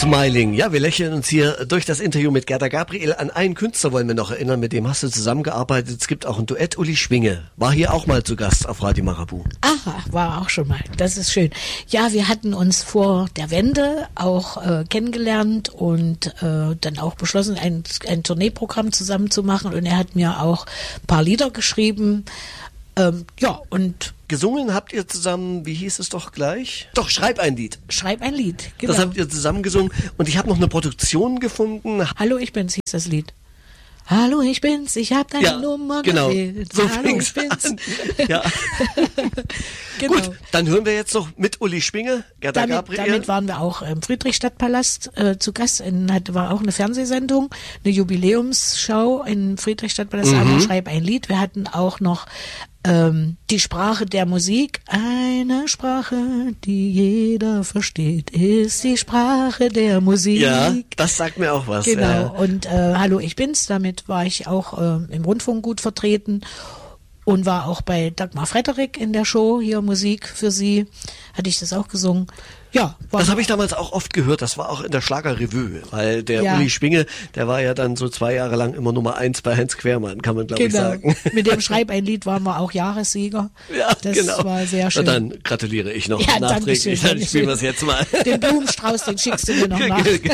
Smiling. Ja, wir lächeln uns hier durch das Interview mit Gerda Gabriel an einen Künstler wollen wir noch erinnern, mit dem hast du zusammengearbeitet. Es gibt auch ein Duett, Uli Schwinge. War hier auch mal zu Gast auf Radio Marabu. Aha, war auch schon mal. Das ist schön. Ja, wir hatten uns vor der Wende auch kennengelernt und dann auch beschlossen, ein Tourneeprogramm zusammen zu machen. Und er hat mir auch ein paar Lieder geschrieben. Ja, und gesungen habt ihr zusammen, wie hieß es doch gleich? Doch, Schreib ein Lied. Schreib ein Lied, genau. Das habt ihr zusammen gesungen und ich habe noch eine Produktion gefunden. Hallo, ich bin's, hieß das Lied. Hallo, ich bin's, ich hab deine Nummer gewählt. So Hallo, ich bin's. An. Ja. Genau. Gut, dann hören wir jetzt noch mit Uli Schwinge, Gerda Gabriel. Damit waren wir auch im Friedrichstadtpalast zu Gast. War auch eine Fernsehsendung, eine Jubiläumsshow im Friedrichstadtpalast. Schreib ein Lied. Wir hatten auch noch die Sprache der Musik. Eine Sprache, die jeder versteht, ist die Sprache der Musik. Ja, das sagt mir auch was. Genau. Ja. Und Hallo, ich bin's. Damit war ich auch im Rundfunk gut vertreten. Und war auch bei Dagmar Frederik in der Show, hier Musik für sie, hatte ich das auch gesungen. Ja. Das habe ich damals auch oft gehört, das war auch in der Schlagerrevue, weil der Uli Schwinge, der war ja dann so 2 Jahre lang immer Nummer 1 bei Heinz Quermann, kann man glaube ich sagen. Mit dem Schreib ein Lied waren wir auch Jahressieger. Ja, das genau. war sehr schön. Na dann gratuliere ich noch ja, nachträglich, dann spielen wir es jetzt mal. Den Blumenstrauß, den schickst du mir noch nach.